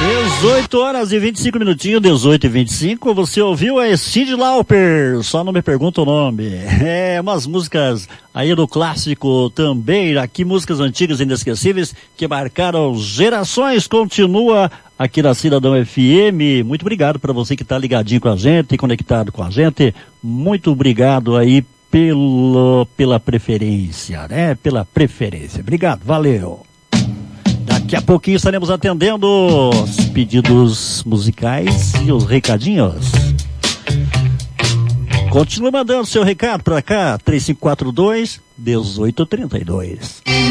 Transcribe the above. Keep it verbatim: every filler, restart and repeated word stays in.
dezoito horas e vinte e cinco minutinhos, dezoito e vinte e cinco, você ouviu a Cyndi Lauper, só não me pergunta o nome. É, umas músicas aí do clássico também, aqui músicas antigas e inesquecíveis que marcaram gerações, continua aqui na Cidadão F M. Muito obrigado para você que está ligadinho com a gente, conectado com a gente, muito obrigado aí pelo, pela preferência, né? Pela preferência, obrigado, valeu. Daqui a pouquinho estaremos atendendo os pedidos musicais e os recadinhos. Continue mandando seu recado para cá, três cinco quatro dois, um oito três dois.